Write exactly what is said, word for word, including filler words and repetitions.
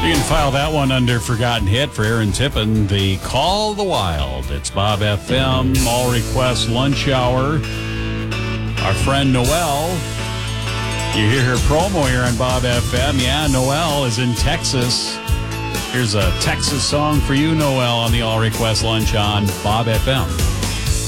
You can file that one under Forgotten Hit for Aaron Tippin. The Call of the Wild. It's Bob F M, All Request Lunch Hour. Our friend Noelle. You hear her promo here on Bob F M. Yeah, Noelle is in Texas. Here's a Texas song for you, Noelle, on the All Request Lunch on Bob F M.